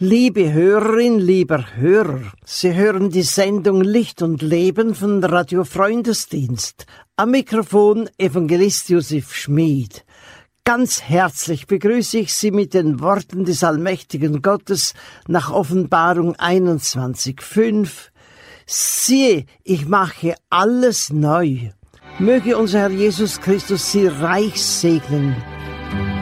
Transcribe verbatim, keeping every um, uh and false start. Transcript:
Liebe Hörerin, lieber Hörer, Sie hören die Sendung Licht und Leben von Radio Freundesdienst. Am Mikrofon Evangelist Josef Schmid. Ganz herzlich begrüße ich Sie mit den Worten des allmächtigen Gottes nach Offenbarung einundzwanzig fünf. Siehe, ich mache alles neu. Möge unser Herr Jesus Christus Sie reich segnen.